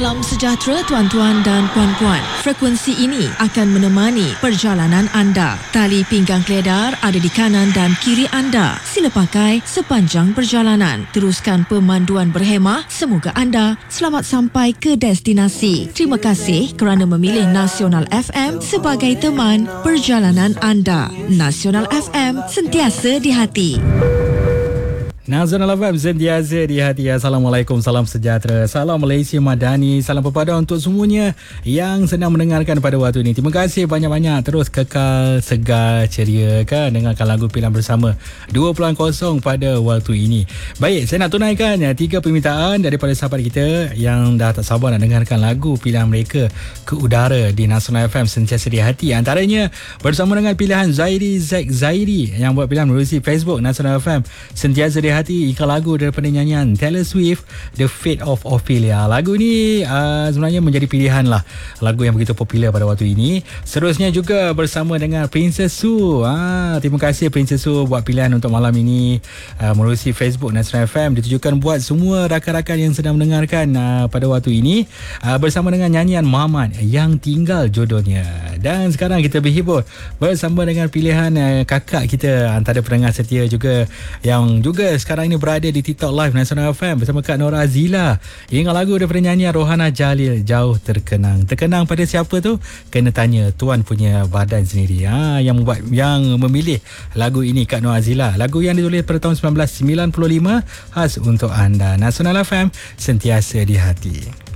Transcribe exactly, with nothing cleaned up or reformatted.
Salam sejahtera tuan-tuan dan puan-puan. Frekuensi ini akan menemani perjalanan anda. Tali pinggang keledar ada di kanan dan kiri anda. Sila pakai sepanjang perjalanan. Teruskan pemanduan berhemah. Semoga anda selamat sampai ke destinasi. Terima kasih kerana memilih Nasional F M sebagai teman perjalanan anda. Nasional F M, sentiasa di hati. Nasional F M sentiasa di hati. Assalamualaikum, salam sejahtera, salam Malaysia Madani, salam pepada untuk semuanya yang sedang mendengarkan pada waktu ini. Terima kasih banyak-banyak, terus kekal segar ceria kan dengarkan lagu pilihan bersama dua kosong pada waktu ini. Baik, saya nak tunaikan ya, tiga permintaan daripada sahabat kita yang dah tak sabar nak dengarkan lagu pilihan mereka ke udara di Nasional F M sentiasa di hati. Antaranya bersama dengan pilihan Zairi Zack Zairi yang buat pilihan melalui Facebook Nasional F M sentiasa di hati, iklan lagu daripada nyanyian Taylor Swift, The Fate of Ophelia. Lagu ni uh, sebenarnya menjadi pilihan lah, lagu yang begitu popular pada waktu ini. Seterusnya juga bersama dengan Princess Su. Ah, terima kasih Princess Su buat pilihan untuk malam ini uh, melalui Facebook Nasional F M, ditujukan buat semua rakan-rakan yang sedang mendengarkan uh, pada waktu ini uh, bersama dengan nyanyian Muhammad Yang Tinggal Jodohnya. Dan sekarang kita berhibur bersama dengan pilihan uh, kakak kita, antara pendengar setia juga yang juga sekarang ini berada di TikTok Live Nasional F M bersama Kak Nora Azila. Ingat lagu daripada nyanyian Rohana Jalil, Jauh Terkenang. Terkenang pada siapa tu? Kena tanya tuan punya badan sendiri. Ha, yang membuat, yang memilih lagu ini Kak Nora Azila. Lagu yang ditulis pada tahun sembilan belas sembilan puluh lima, khas untuk anda. Nasional F M, sentiasa di hati.